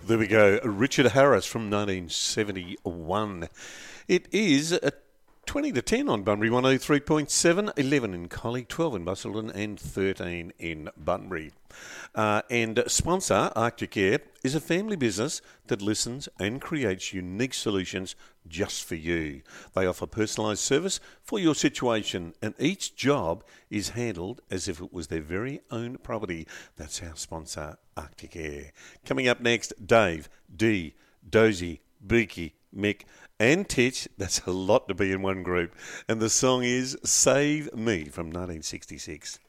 There we go. Richard Harris from 1971. It is 20 to 10 on Bunbury 103.7, 11 in Collie, 12 in Busselton and 13 in Bunbury. And sponsor Arctic Air is a family business that listens and creates unique solutions just for you. They offer personalised service for your situation, and each job is handled as if it was their very own property. That's our sponsor, Arctic Air. Coming up next, Dave, Dee, Dozy, Beaky, Mick and Titch. That's a lot to be in one group. And the song is Save Me from 1966.